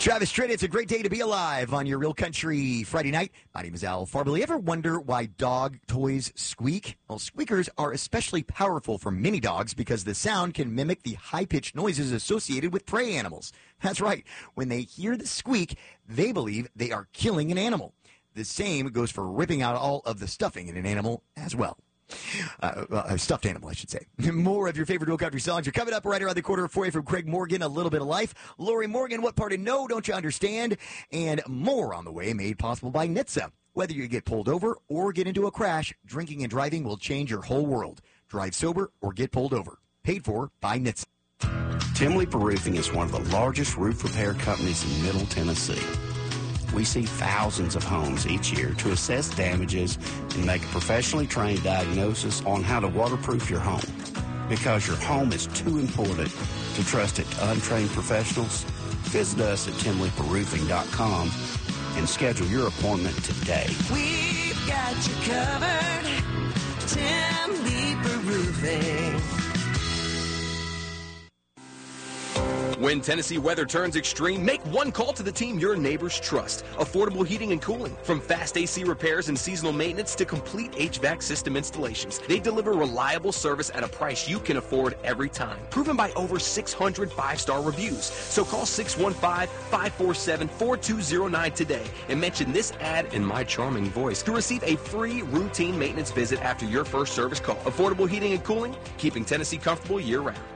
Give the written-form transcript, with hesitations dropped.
Travis Tritt, it's a great day to be alive on your Real Country Friday night. My name is Al Farberley. You ever wonder why dog toys squeak? Well, squeakers are especially powerful for mini dogs because the sound can mimic the high-pitched noises associated with prey animals. That's right. When they hear the squeak, they believe they are killing an animal. The same goes for ripping out all of the stuffing in an animal as well. A stuffed animal, I should say. More of your favorite Real Country songs are coming up right around the corner for you from Craig Morgan, A Little Bit of Life. Lori Morgan, What Part of No Don't You Understand? And more on the way, made possible by NHTSA. Whether you get pulled over or get into a crash, drinking and driving will change your whole world. Drive sober or get pulled over. Paid for by NHTSA. Tim Leeper Roofing is one of the largest roof repair companies in Middle Tennessee. We see thousands of homes each year to assess damages and make a professionally trained diagnosis on how to waterproof your home. Because your home is too important to trust it to untrained professionals, visit us at timleeperroofing.com and schedule your appointment today. We've got you covered, Tim Leeper Roofing. When Tennessee weather turns extreme, make one call to the team your neighbors trust. Affordable heating and cooling. From fast AC repairs and seasonal maintenance to complete HVAC system installations. They deliver reliable service at a price you can afford every time. Proven by over 600 five-star reviews. So call 615-547-4209 today and mention this ad in my charming voice to receive a free routine maintenance visit after your first service call. Affordable heating and cooling, keeping Tennessee comfortable year-round.